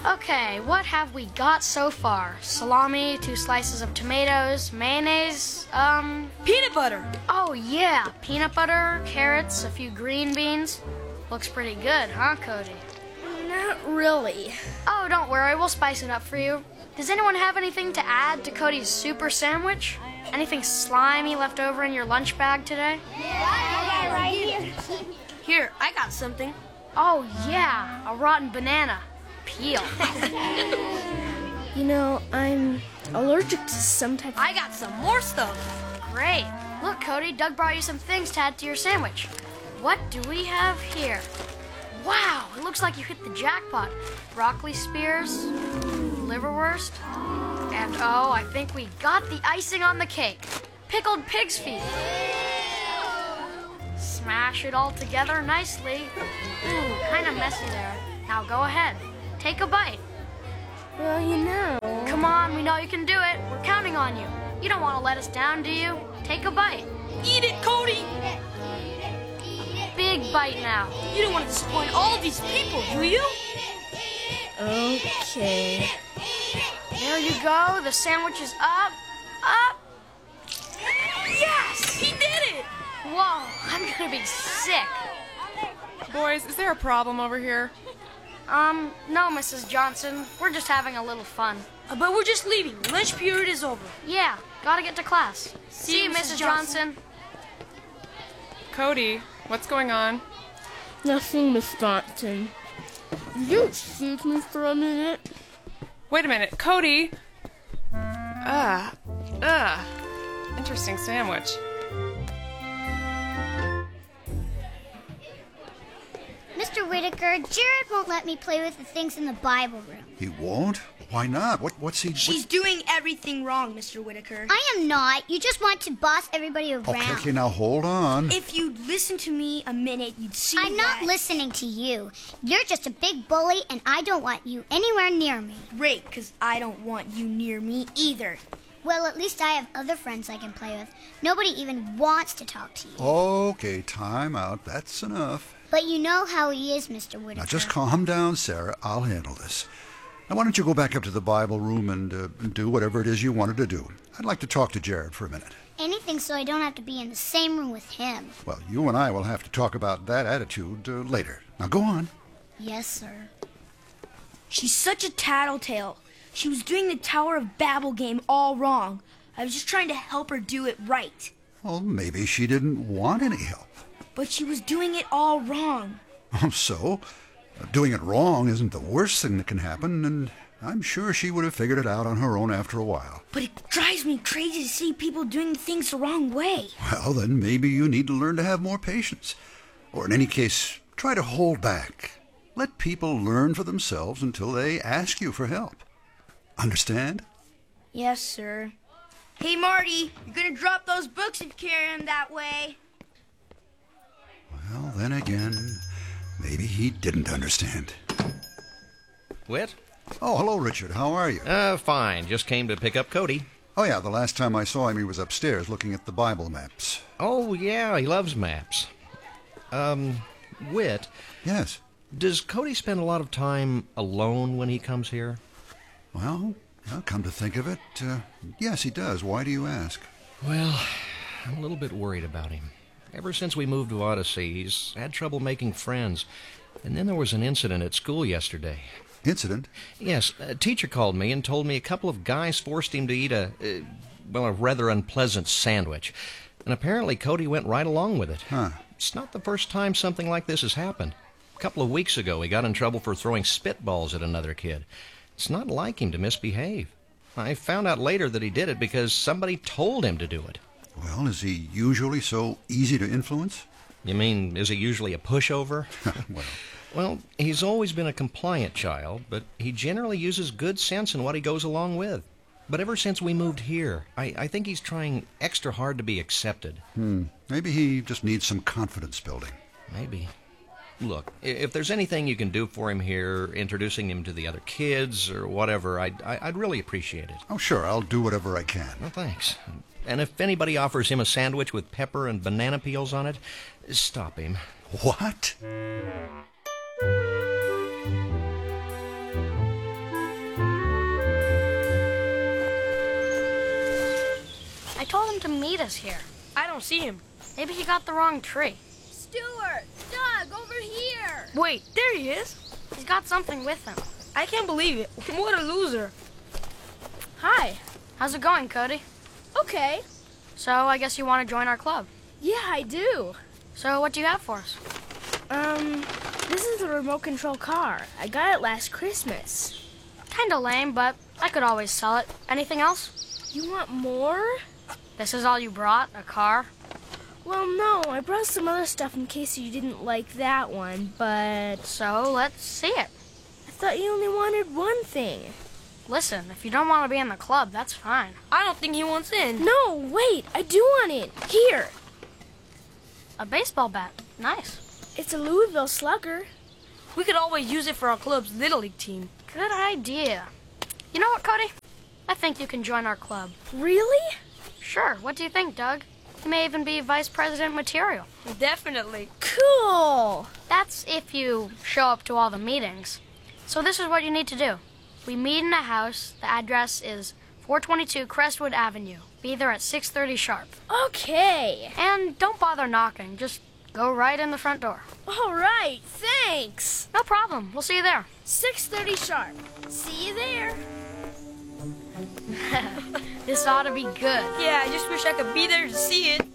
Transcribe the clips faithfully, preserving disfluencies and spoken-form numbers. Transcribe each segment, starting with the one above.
Okay, what have we got so far? Salami, two slices of tomatoes, mayonnaise, um... peanut butter! Oh, yeah, peanut butter, carrots, a few green beans. Looks pretty good, huh, Cody? Not really. Oh, don't worry, we'll spice it up for you. Does anyone have anything to add to Cody's super sandwich? Anything slimy left over in your lunch bag today? Yeah, right here. Here, I got something. Oh, yeah, a rotten banana. Peel. You know, I'm allergic to some type of... I got some more stuff. Great. Look, Cody, Doug brought you some things to add to your sandwich. What do we have here? Wow, it looks like you hit the jackpot. Broccoli spears, liverwurst, and oh, I think we got the icing on the cake. Pickled pig's feet. Smash it all together nicely. Ooh, kind of messy there. Now go ahead. Take a bite. Well, you know... Come on, we know you can do it. We're counting on you. You don't want to let us down, do you? Take a bite. Eat it, Cody! Big bite now. You don't want to disappoint all these people, do you? Okay. There you go. The sandwich is up. Up. Yes! He did it! Whoa, I'm gonna be sick. Boys, is there a problem over here? Um, no, Missus Johnson. We're just having a little fun. Uh, but we're just leaving. Lunch period is over. Yeah, gotta get to class. See See you, you, Missus Missus Johnson. Johnson. Cody, what's going on? Nothing, Miss Johnson. Will you excuse me for a minute? Wait a minute, Cody! Ah, ah, interesting sandwich. Mister Whitaker, Jared won't let me play with the things in the Bible room. He won't? Why not? What? What's he... She's what? doing everything wrong, Mister Whitaker. I am not. You just want to boss everybody around. Okay, okay, now hold on. If you'd listen to me a minute, you'd see I'm not that... listening to you. You're just a big bully, and I don't want you anywhere near me. Great, because I don't want you near me either. Well, at least I have other friends I can play with. Nobody even wants to talk to you. Okay, time out. That's enough. But you know how he is, Mister Whitaker. Now just calm down, Sarah. I'll handle this. Now why don't you go back up to the Bible room and uh, do whatever it is you wanted to do. I'd like to talk to Jared for a minute. Anything so I don't have to be in the same room with him. Well, you and I will have to talk about that attitude uh, later. Now go on. Yes, sir. She's such a tattletale. She was doing the Tower of Babel game all wrong. I was just trying to help her do it right. Well, maybe she didn't want any help. But she was doing it all wrong. So, uh, doing it wrong isn't the worst thing that can happen, and I'm sure she would have figured it out on her own after a while. But it drives me crazy to see people doing things the wrong way. Well, then maybe you need to learn to have more patience. Or in any case, try to hold back. Let people learn for themselves until they ask you for help. Understand? Yes, sir. Hey, Marty, you're gonna drop those books if you carry them that way. Well, then again, maybe he didn't understand. Whit? Oh, hello, Richard. How are you? Uh, fine. Just came to pick up Cody. Oh, yeah, the last time I saw him, he was upstairs looking at the Bible maps. Oh, yeah, he loves maps. Um, Whit? Yes? Does Cody spend a lot of time alone when he comes here? Well, well come to think of it, uh, yes, he does. Why do you ask? Well, I'm a little bit worried about him. Ever since we moved to Odyssey, he's had trouble making friends. And then there was an incident at school yesterday. Incident? Yes, a teacher called me and told me a couple of guys forced him to eat a, uh, well, a rather unpleasant sandwich. And apparently Cody went right along with it. Huh. It's not the first time something like this has happened. A couple of weeks ago, he got in trouble for throwing spitballs at another kid. It's not like him to misbehave. I found out later that he did it because somebody told him to do it. Well, is he usually so easy to influence? You mean, is he usually a pushover? Well... Well, he's always been a compliant child, but he generally uses good sense in what he goes along with. But ever since we moved here, I, I think he's trying extra hard to be accepted. Hmm. Maybe he just needs some confidence building. Maybe. Look, if there's anything you can do for him here, introducing him to the other kids or whatever, I'd, I'd really appreciate it. Oh, sure, I'll do whatever I can. Well, thanks. And if anybody offers him a sandwich with pepper and banana peels on it, stop him. What? to meet us here. I don't see him. Maybe he got the wrong tree. Stuart! Doug, over here! Wait, there he is. He's got something with him. I can't believe it. What a loser. Hi. How's it going, Cody? Okay. So, I guess you want to join our club. Yeah, I do. So, what do you have for us? Um, this is a remote control car. I got it last Christmas. Kinda lame, but I could always sell it. Anything else? You want more? This is all you brought? A car? Well, no, I brought some other stuff in case you didn't like that one, but So, let's see it. I thought you only wanted one thing. Listen, if you don't want to be in the club, that's fine. I don't think he wants in. No, wait, I do want in. Here. A baseball bat. Nice. It's a Louisville Slugger. We could always use it for our club's Little League team. Good idea. You know what, Cody? I think you can join our club. Really? Sure. What do you think, Doug? You may even be vice president material. Definitely. Cool. That's if you show up to all the meetings. So this is what you need to do. We meet in a house. The address is four twenty-two Crestwood Avenue. Be there at six thirty sharp. Okay. And don't bother knocking. Just go right in the front door. All right, thanks. No problem. We'll see you there. six thirty sharp. See you there. This ought to be good. Yeah, I just wish I could be there to see it.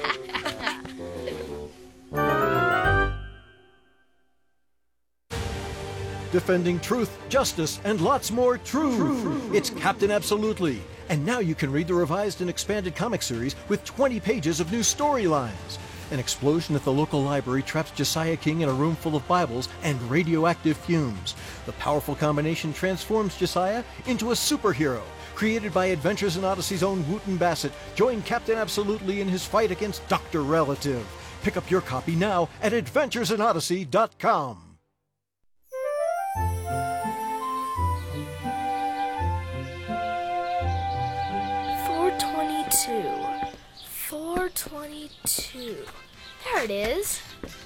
Defending truth, justice, and lots more truth. True. It's Captain Absolutely. And now you can read the revised and expanded comic series with twenty pages of new storylines. An explosion at the local library traps Josiah King in a room full of Bibles and radioactive fumes. The powerful combination transforms Josiah into a superhero. Created by Adventures in Odyssey's own Wooten Bassett, join Captain Absolutely in his fight against Doctor Relative. Pick up your copy now at adventures in odyssey dot com. four twenty-two. four twenty-two. There it is.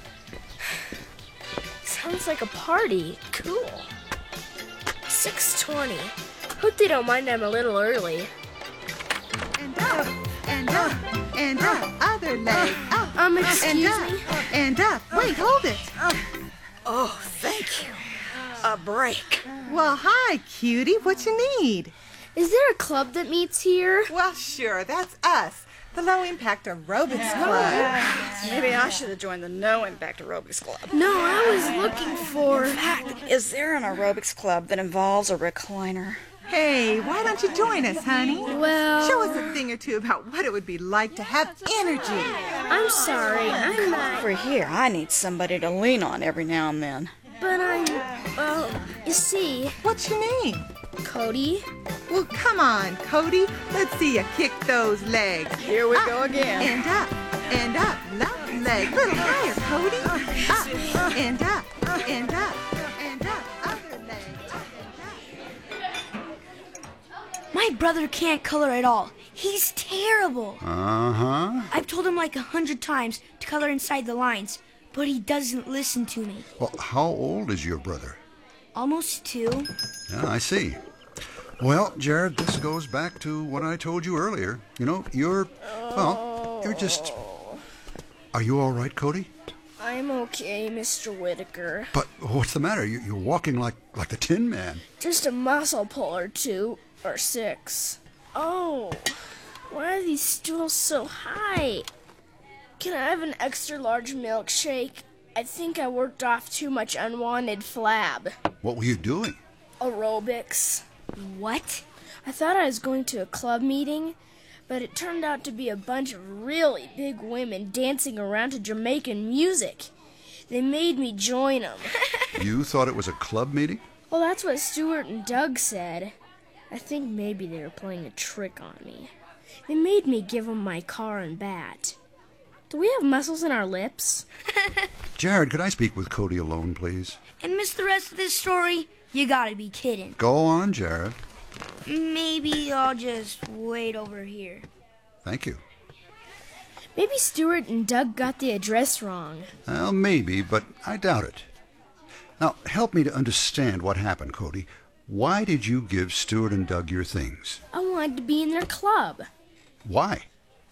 Sounds like a party. Cool. six twenty. Hope they don't mind I'm a little early. And up, and up, and up, other leg, up. Um, excuse and me? up, and up. Wait, hold it. Oh, thank you. A break. Well, hi, cutie. What you need? Is there a club that meets here? Well, sure. That's us. The Low Impact Aerobics Club. Maybe I should have joined the No Impact Aerobics Club. No, I was looking for... In fact, is there an aerobics club that involves a recliner? Hey, why don't you join us, honey? Well... Show us a thing or two about what it would be like to have energy. I'm sorry, I'm not... Over here, I need somebody to lean on every now and then. But I'm... Well, you see... What's your name? Cody. Well, come on, Cody. Let's see you kick those legs. Here we up, go again. And up, and up, left leg. Little higher, Cody. Up, and up, and up, and up, other leg. My brother can't color at all. He's terrible. Uh-huh. I've told him like a hundred times to color inside the lines, but he doesn't listen to me. Well, how old is your brother? Almost two. Yeah, I see. Well, Jared, this goes back to what I told you earlier. You know, you're, well, you're just... Are you all right, Cody? I'm okay, Mister Whitaker. But what's the matter? You- You're walking like, like the Tin Man. Just a muscle pull or two, or six. Oh, why are these stools so high? Can I have an extra large milkshake? I think I worked off too much unwanted flab. What were you doing? Aerobics. What? I thought I was going to a club meeting, but it turned out to be a bunch of really big women dancing around to Jamaican music. They made me join them. You thought it was a club meeting? Well, that's what Stuart and Doug said. I think maybe they were playing a trick on me. They made me give them my car and bat. Do we have muscles in our lips? Jared, could I speak with Cody alone, please? And miss the rest of this story? You gotta be kidding. Go on, Jared. Maybe I'll just wait over here. Thank you. Maybe Stuart and Doug got the address wrong. Well, maybe, but I doubt it. Now, help me to understand what happened, Cody. Why did you give Stuart and Doug your things? I wanted to be in their club. Why?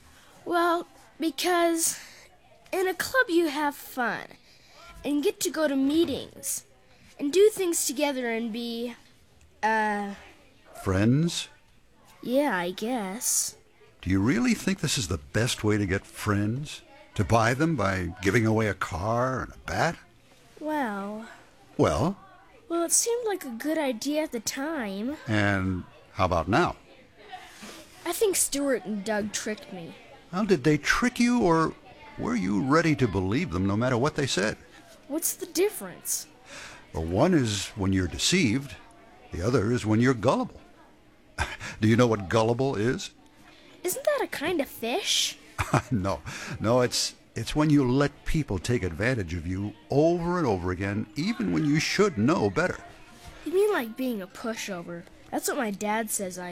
Well, because in a club you have fun and get to go to meetings and do things together and be, uh... Friends? yeah, I guess. Do you really think this is the best way to get friends? To buy them by giving away a car and a bat? Well... Well, Well, it seemed like a good idea at the time. and how about now? I think Stuart and Doug tricked me. Well, did they trick you, or were you ready to believe them no matter what they said? What's the difference? Well, one is when you're deceived. The other is when you're gullible. Do you know what gullible is? Isn't that a kind of fish? no, no, it's it's when you let people take advantage of you over and over again, even when you should know better. You mean like being a pushover? That's what my dad says I